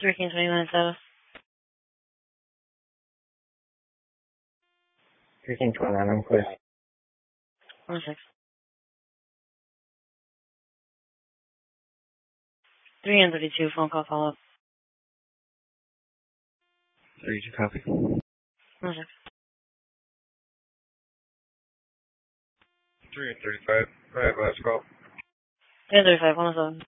1329 status. 1329, I'm clear. 16. 332, phone call follow-up. 32 copy. 16. 335, I have last call. 335, 107.